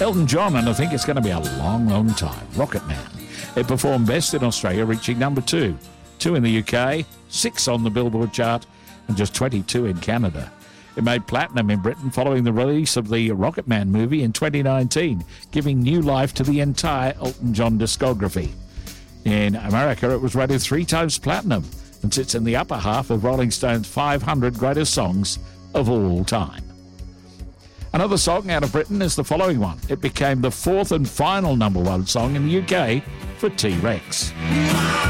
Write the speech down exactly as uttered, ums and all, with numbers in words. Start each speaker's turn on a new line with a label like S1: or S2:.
S1: Elton John, and I think it's going to be a long, long time. Rocket Man. It performed best in Australia, reaching number two. Two in the U K, six on the Billboard chart, and just twenty-two in Canada. It made platinum in Britain following the release of the Rocket Man movie in twenty nineteen, giving new life to the entire Elton John discography. In America, it was rated three times platinum and sits in the upper half of Rolling Stone's five hundred greatest songs of all time. Another song out of Britain is the following one. It became the fourth and final number one song in the U K for T-Rex.